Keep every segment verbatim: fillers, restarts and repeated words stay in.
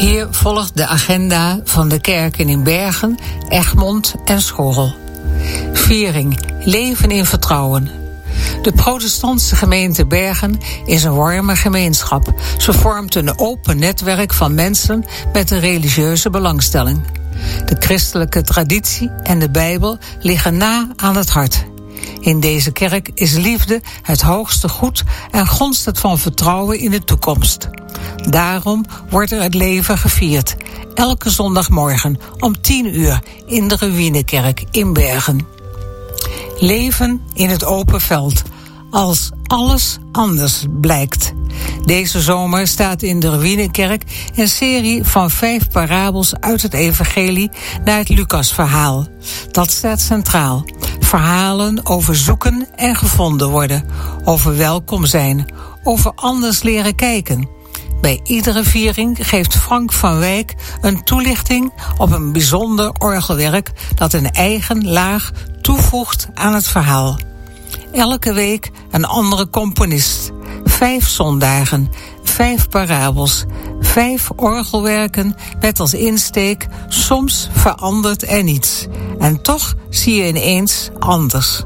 Hier volgt de agenda van de kerken in Bergen, Egmond en Schorrel. Viering, leven in vertrouwen. De protestantse gemeente Bergen is een warme gemeenschap. Ze vormt een open netwerk van mensen met een religieuze belangstelling. De christelijke traditie en de Bijbel liggen na aan het hart. In deze kerk is liefde het hoogste goed en gonst het van vertrouwen in de toekomst. Daarom wordt er het leven gevierd. Elke zondagmorgen om tien uur in de Ruïnekerk in Bergen. Leven in het open veld. Als alles anders blijkt. Deze zomer staat in de Ruïnekerk een serie van vijf parabels uit het evangelie naar het Lucasverhaal. Dat staat centraal. Verhalen over zoeken en gevonden worden. Over welkom zijn. Over anders leren kijken. Bij iedere viering geeft Frank van Wijk een toelichting op een bijzonder orgelwerk dat een eigen laag toevoegt aan het verhaal. Elke week een andere componist. Vijf zondagen, vijf parabels, vijf orgelwerken met als insteek soms verandert er niets. En toch zie je ineens anders.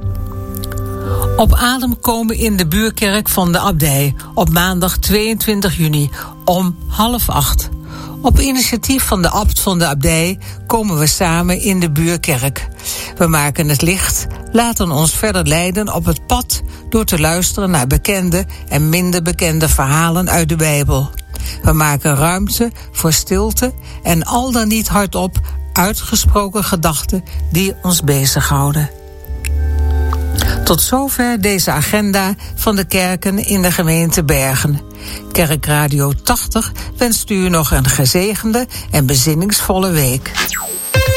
Op adem komen in de buurkerk van de abdij op maandag tweeëntwintig juni om half acht. Op initiatief van de abt van de abdij komen we samen in de buurkerk. We maken het licht, laten ons verder leiden op het pad door te luisteren naar bekende en minder bekende verhalen uit de Bijbel. We maken ruimte voor stilte en al dan niet hardop uitgesproken gedachten die ons bezighouden. Tot zover deze agenda van de kerken in de gemeente Bergen. Kerkradio tachtig wenst u nog een gezegende en bezinningsvolle week.